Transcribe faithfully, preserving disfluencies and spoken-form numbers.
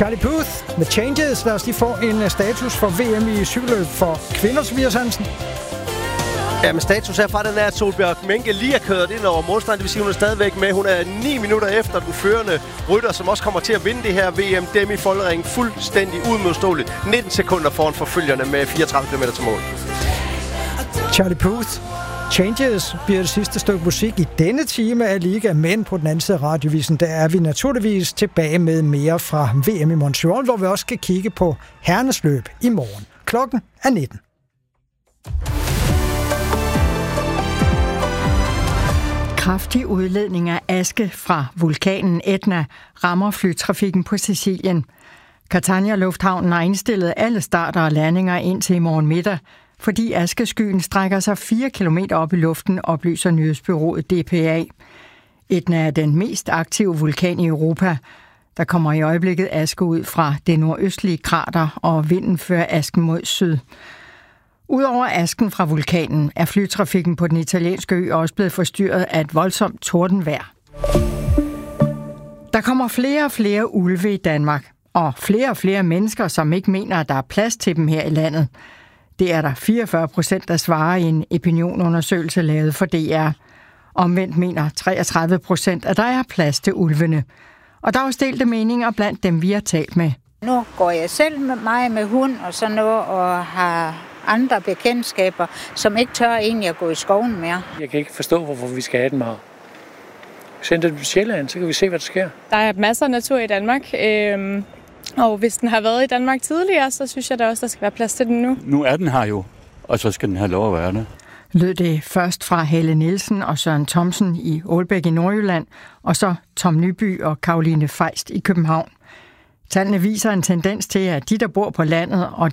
Charlie Puth med Changes. Lad os lige få en status for V M i cykelløb for kvinder, Tobias Hansen. Ja, men status herfra, den er, at Solbjørg Menke lige er kørt ind over modstand. Det vil sige, hun er stadigvæk med. Hun er ni minutter efter den førende rytter, som også kommer til at vinde det her V M. Demi Follering fuldstændig udmodståeligt. nitten sekunder foran forfølgerne med fireogtredive kilometer til mål. Charlie Puth. Changes bliver det sidste stykke musik i denne time af Liga, men på den anden side af radiovisen, der er vi naturligvis tilbage med mere fra V M i Montreal, hvor vi også skal kigge på herrenes løb i morgen. Klokken er nitten. Kraftig udledning af aske fra vulkanen Etna rammer flytrafikken på Sicilien. Catania Lufthavnen har indstillet alle starter og landinger indtil i morgen middag, fordi askeskyen strækker sig fire kilometer op i luften, oplyser nyhedsbureauet D P A. Etna er den mest aktive vulkan i Europa. Der kommer i øjeblikket aske ud fra det nordøstlige krater, og vinden fører asken mod syd. Udover asken fra vulkanen er flytrafikken på den italienske ø også blevet forstyrret af et voldsomt tordenvejr. Der kommer flere og flere ulve i Danmark, og flere og flere mennesker, som ikke mener, at der er plads til dem her i landet. Det er der fireogfyrre procent, der svarer i en opinionundersøgelse lavet for D R. Omvendt mener treogtredive procent, at der er plads til ulvene. Og der er jo delte meninger blandt dem, vi har talt med. Nu går jeg selv med mig med hund og sådan noget, og har andre bekendtskaber, som ikke tør egentlig at gå i skoven mere. Jeg kan ikke forstå, hvorfor vi skal have den meget. Send den til Sjælland, så kan vi se, hvad der sker. Der er masser af natur i Danmark, øhm, og hvis den har været i Danmark tidligere, så synes jeg da også, der skal være plads til den nu. Nu er den her jo, og så skal den have lov at være der. Lød det først fra Helle Nielsen og Søren Thomsen i Ålbæk i Nordjylland, og så Tom Nyby og Karoline Feist i København. Tallene viser en tendens til, at de, der bor på landet, og